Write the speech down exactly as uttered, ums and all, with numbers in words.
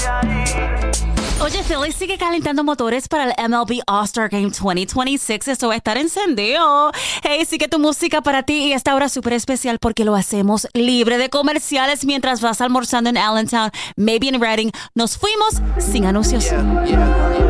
Oye, Philly sigue calentando motores para el M L B All-Star Game veinte veintiséis. Esto va a estar encendido. Hey, sigue tu música para ti y esta hora súper especial porque lo hacemos libre de comerciales mientras vas almorzando en Allentown, maybe en Reading. Nos fuimos sin anuncios. Yeah, yeah, yeah.